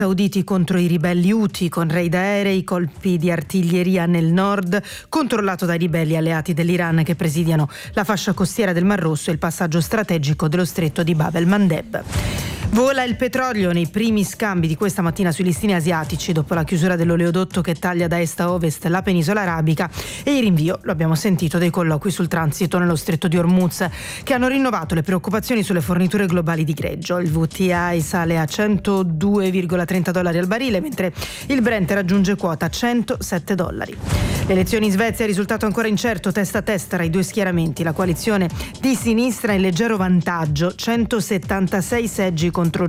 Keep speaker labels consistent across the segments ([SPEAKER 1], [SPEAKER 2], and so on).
[SPEAKER 1] Sauditi contro i ribelli Houthi con raid aerei, colpi di artiglieria nel nord, controllato dai ribelli alleati dell'Iran che presidiano la fascia costiera del Mar Rosso e il passaggio strategico dello stretto di Bab el-Mandeb. Vola il petrolio nei primi scambi di questa mattina sui listini asiatici dopo la chiusura dell'oleodotto che taglia da est a ovest la penisola arabica e il rinvio, lo abbiamo sentito, dei colloqui sul transito nello stretto di Hormuz che hanno rinnovato le preoccupazioni sulle forniture globali di greggio. Il WTI sale a $102,30 al barile mentre il Brent raggiunge quota $107. Le elezioni in Svezia, risultato ancora incerto, testa a testa tra i due schieramenti. La coalizione di sinistra in leggero vantaggio, 176 seggi contro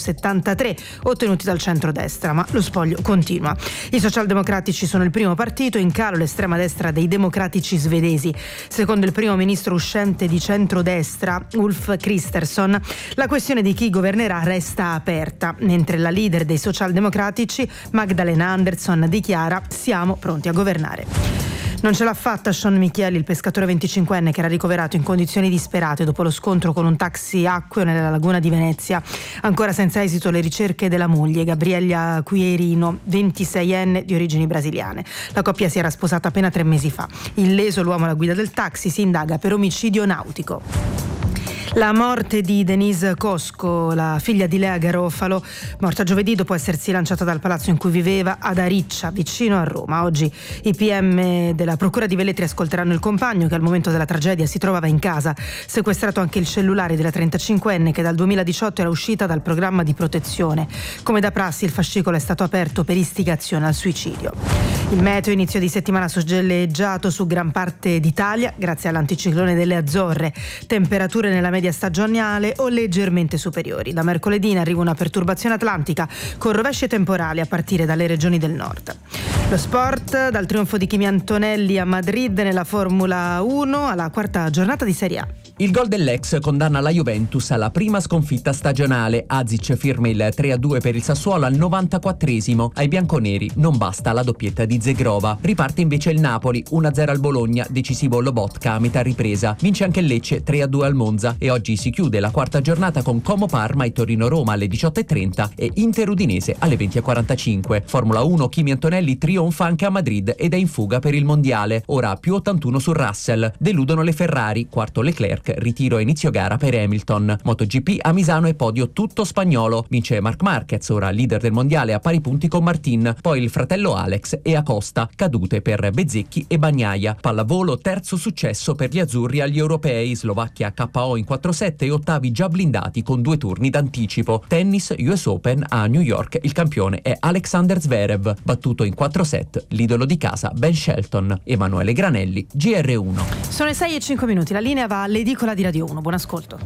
[SPEAKER 1] 173 ottenuti dal centrodestra, ma lo spoglio continua. I socialdemocratici sono il primo partito, in calo l'estrema destra dei democratici svedesi. Secondo il primo ministro uscente di centrodestra, Ulf Kristersson, la questione di chi governerà resta aperta, mentre la leader dei socialdemocratici, Magdalena Andersson, dichiara: siamo pronti a governare. Non ce l'ha fatta Sean Michieli, il pescatore 25enne che era ricoverato in condizioni disperate dopo lo scontro con un taxi acqueo nella laguna di Venezia. Ancora senza esito le ricerche della moglie, Gabriella Quierino, 26enne di origini brasiliane. La coppia si era sposata appena 3 mesi fa. Illeso l'uomo alla guida del taxi, si indaga per omicidio nautico. La morte di Denise Cosco, la figlia di Lea Garofalo, morta giovedì dopo essersi lanciata dal palazzo in cui viveva ad Ariccia, vicino a Roma. Oggi i PM della Procura di Velletri ascolteranno il compagno che al momento della tragedia si trovava in casa. Sequestrato anche il cellulare della 35enne che dal 2018 era uscita dal programma di protezione. Come da prassi il fascicolo è stato aperto per istigazione al suicidio. Il meteo inizio di settimana soleggiato su gran parte d'Italia grazie all'anticiclone delle Azzorre. Temperature nella media stagionale o leggermente superiori. Da mercoledì in arriva una perturbazione atlantica con rovesci temporali a partire dalle regioni del nord. Lo sport, dal trionfo di Kimi Antonelli a Madrid nella Formula 1 alla 4ª giornata di Serie A.
[SPEAKER 2] Il gol dell'ex condanna la Juventus alla prima sconfitta stagionale. Azic firma il 3-2 per il Sassuolo al 94esimo. Ai bianconeri non basta la doppietta di Zegrova. Riparte invece il Napoli, 1-0 al Bologna, decisivo Lobotka a metà ripresa. Vince anche il Lecce, 3-2 al Monza e oggi si chiude la 4ª giornata con Como Parma e Torino Roma alle 18:30 e Inter Udinese alle 20:45. Formula 1, Kimi Antonelli trionfa anche a Madrid ed è in fuga per il mondiale. Ora più 81 su Russell. Deludono le Ferrari, quarto Leclerc, ritiro a inizio gara per Hamilton. MotoGP a Misano e podio tutto spagnolo. Vince Marc Marquez, ora leader del mondiale a pari punti con Martin, poi il fratello Alex e Acosta. Cadute per Bezzecchi e Bagnaia. Pallavolo, terzo successo per gli azzurri agli europei. Slovacchia KO in 4-7 e ottavi già blindati con 2 turni d'anticipo. Tennis, US Open a New York, il campione è Alexander Zverev, battuto in 4 set l'idolo di casa Ben Shelton. Emanuele Granelli, GR1.
[SPEAKER 1] Sono le 6:05, la linea va all'edicola di Radio 1. Buon ascolto.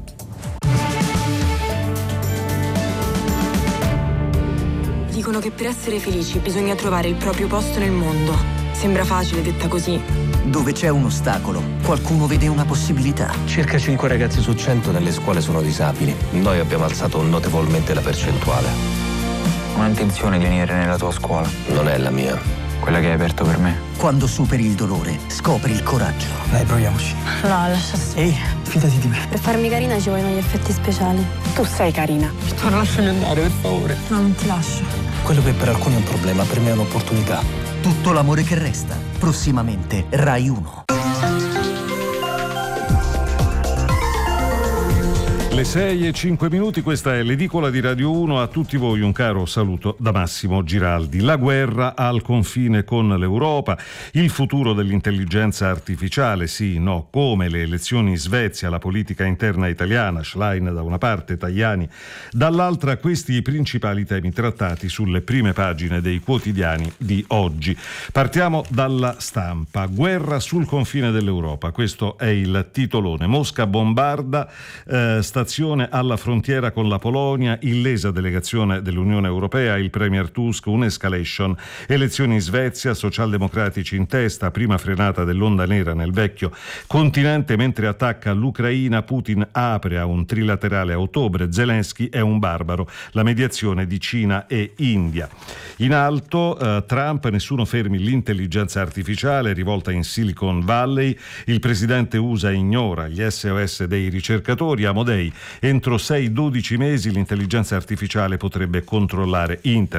[SPEAKER 3] Dicono che per essere felici bisogna trovare il proprio posto nel mondo. Sembra facile detta così.
[SPEAKER 4] Dove c'è un ostacolo, qualcuno vede una possibilità.
[SPEAKER 5] Circa 5 ragazzi su 100 nelle scuole sono disabili. Noi abbiamo alzato notevolmente la percentuale.
[SPEAKER 6] Ho intenzione di venire nella tua scuola.
[SPEAKER 5] Non è la mia.
[SPEAKER 6] Quella che hai aperto per me.
[SPEAKER 4] Quando superi il dolore, scopri il coraggio.
[SPEAKER 7] Dai, proviamoci.
[SPEAKER 8] No, lascia stare.
[SPEAKER 7] Ehi, fidati di me.
[SPEAKER 8] Per farmi carina ci vogliono gli effetti speciali.
[SPEAKER 3] Tu sei carina.
[SPEAKER 7] Vittorio, lasciami andare, per favore.
[SPEAKER 8] No, non ti lascio.
[SPEAKER 7] Quello che per alcuni è un problema, per me è un'opportunità.
[SPEAKER 4] Tutto l'amore che resta. Prossimamente Rai 1.
[SPEAKER 9] Le 6:05, questa è l'edicola di Radio 1. A tutti voi un caro saluto da Massimo Giraldi. La guerra al confine con l'Europa, il futuro dell'intelligenza artificiale, sì, no, come le elezioni in Svezia, la politica interna italiana, Schlein da una parte, Tajani dall'altra, questi i principali temi trattati sulle prime pagine dei quotidiani di oggi. Partiamo dalla Stampa. Guerra sul confine dell'Europa, questo è il titolone. Mosca bombarda stazione alla frontiera con la Polonia, illesa delegazione dell'Unione Europea, il premier Tusk, un'escalation. Elezioni in Svezia, socialdemocratici in testa, prima frenata dell'onda nera nel vecchio continente, mentre attacca l'Ucraina, Putin apre a un trilaterale a ottobre, Zelensky è un barbaro, la mediazione di Cina e India. In alto, Trump, nessuno fermi l'intelligenza artificiale, rivolta in Silicon Valley, il presidente USA ignora gli SOS dei ricercatori, Amodei, entro 6-12 mesi l'intelligenza artificiale potrebbe controllare internet.